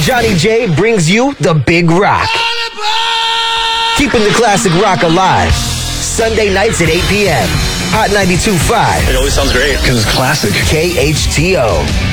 Johnny J brings you the Big Rock. Keeping the classic rock alive. Sunday nights at 8 p.m. Hot 92.5. It always sounds great because it's classic. KHTO.